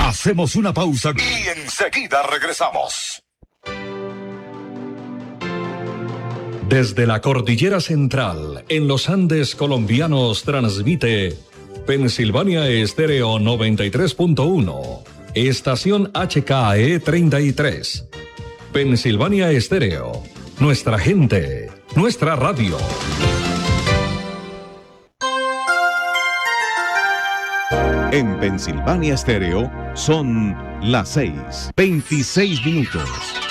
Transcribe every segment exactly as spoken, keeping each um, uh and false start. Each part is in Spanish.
Hacemos una pausa y enseguida regresamos. Desde la Cordillera Central, en los Andes colombianos, transmite Pensilvania Estéreo noventa y tres punto uno, estación H K E treinta y tres. Pensilvania Estéreo, nuestra gente, nuestra radio. En Pensilvania Estéreo son las seis, veintiséis minutos.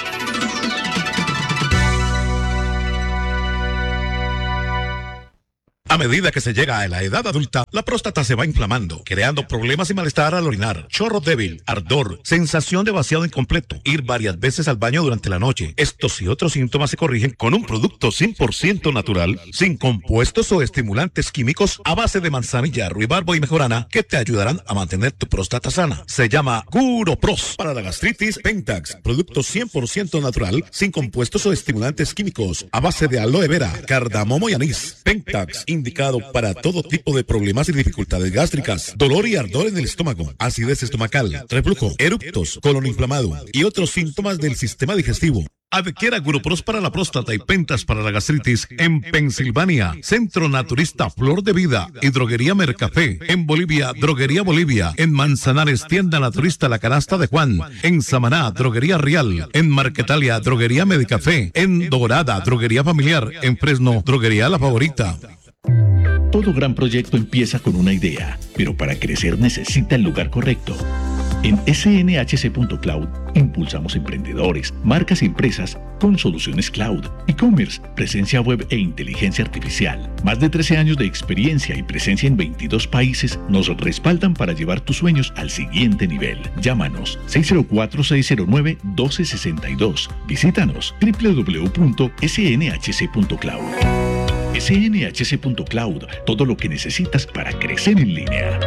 A medida que se llega a la edad adulta, la próstata se va inflamando, creando problemas y malestar al orinar, chorro débil, ardor, sensación de vaciado incompleto, ir varias veces al baño durante la noche. Estos y otros síntomas se corrigen con un producto cien por ciento natural, sin compuestos o estimulantes químicos, a base de manzanilla, ruibarbo y mejorana, que te ayudarán a mantener tu próstata sana. Se llama Curopros. Para la gastritis, Pentax, producto cien por ciento natural, sin compuestos o estimulantes químicos, a base de aloe vera, cardamomo y anís. Pentax, indicado para todo tipo de problemas y dificultades gástricas, dolor y ardor en el estómago, acidez estomacal, reflujo, eructos, colon inflamado y otros síntomas del sistema digestivo. Adquiera Curopros para la próstata y Pentax para la gastritis en Pensilvania, Centro Naturista Flor de Vida y Droguería Mercafé. En Bolivia, Droguería Bolivia. En Manzanares, Tienda Naturista La Canasta de Juan. En Samaná, Droguería Real. En Marquetalia, Droguería Medicafé. En Dorada, Droguería Familiar. En Fresno, Droguería La Favorita. Todo gran proyecto empieza con una idea, pero para crecer necesita el lugar correcto. En S N H C punto cloud impulsamos emprendedores, marcas y empresas con soluciones cloud, e-commerce, presencia web e inteligencia artificial. Más de trece años de experiencia y presencia en veintidós países nos respaldan para llevar tus sueños al siguiente nivel. Llámanos seis cero cuatro, seis cero nueve, uno dos seis dos. Visítanos w w w punto s n h c punto cloud. S N H C punto cloud, todo lo que necesitas para crecer en línea.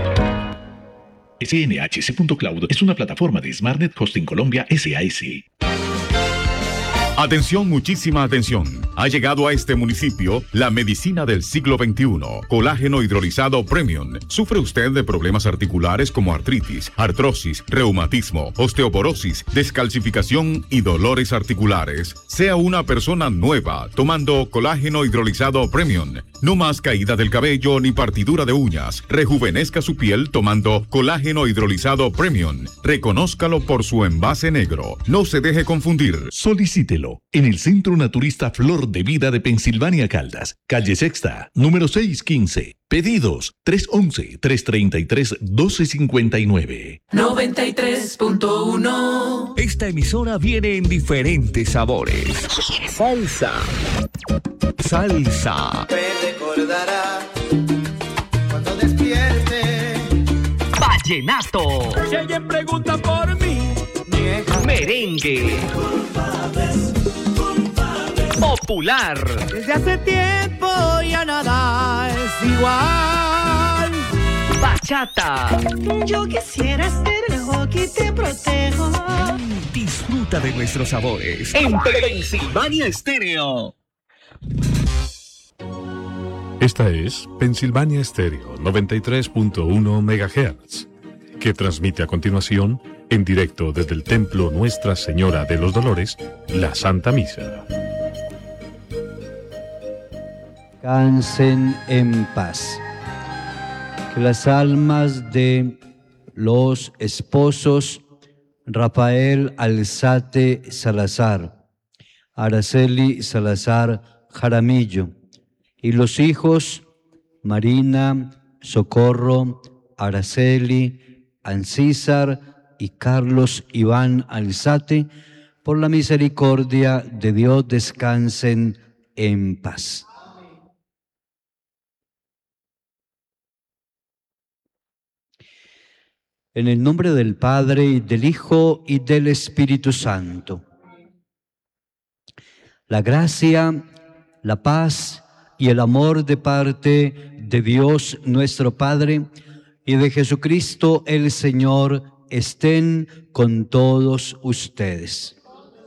S N H C punto cloud es una plataforma de SmartNet Hosting Colombia S A S. Atención, muchísima atención. Ha llegado a este municipio la medicina del siglo veintiuno. Colágeno hidrolizado Premium. ¿Sufre usted de problemas articulares como artritis, artrosis, reumatismo, osteoporosis, descalcificación y dolores articulares? Sea una persona nueva tomando colágeno hidrolizado Premium. No más caída del cabello ni partidura de uñas. Rejuvenezca su piel tomando colágeno hidrolizado Premium. Reconózcalo por su envase negro. No se deje confundir. Solicítelo en el Centro Naturista Flor de Vida de Pensilvania Caldas, calle Sexta, número seiscientos quince. Pedidos tres once, tres treinta y tres, doce cincuenta y nueve. noventa y tres punto uno. Esta emisora viene en diferentes sabores. Salsa. Salsa. Me recordará cuando despierte. Vallenato. Si alguien pregunta por mí, vieja. Merengue. Popular. Desde hace tiempo ya nada es igual. Bachata. Yo quisiera ser el hockey, te protejo. Disfruta de nuestros sabores en Pensilvania Estéreo. Esta es Pensilvania Estéreo noventa y tres punto uno megahertz, que transmite a continuación, en directo desde el Templo Nuestra Señora de los Dolores, la Santa Misa. Descansen en paz. Que las almas de los esposos Rafael Alzate Salazar, Araceli Salazar Jaramillo, y los hijos Marina, Socorro, Araceli, Ancísar y Carlos Iván Alzate, por la misericordia de Dios descansen en paz. En el nombre del Padre, y del Hijo, y del Espíritu Santo. La gracia, la paz y el amor de parte de Dios nuestro Padre y de Jesucristo el Señor estén con todos ustedes.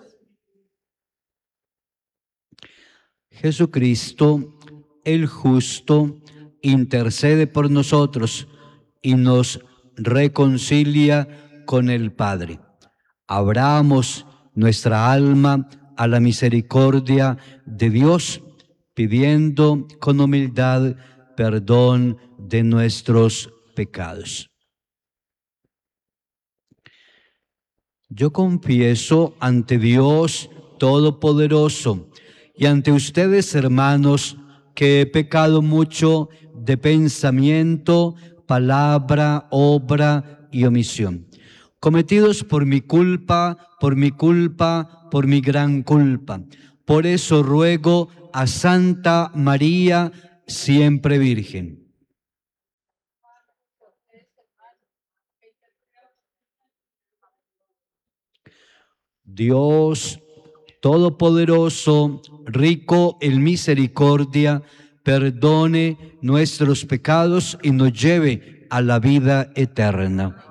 Jesucristo, el justo, intercede por nosotros y nos reconcilia con el Padre. Abramos nuestra alma a la misericordia de Dios, pidiendo con humildad perdón de nuestros pecados. Yo confieso ante Dios Todopoderoso y ante ustedes, hermanos, que he pecado mucho de pensamiento, palabra, obra y omisión, cometidos por mi culpa, por mi culpa, por mi gran culpa. Por eso ruego a Santa María, siempre Virgen. Dios Todopoderoso, rico en misericordia, perdone nuestros pecados y nos lleve a la vida eterna.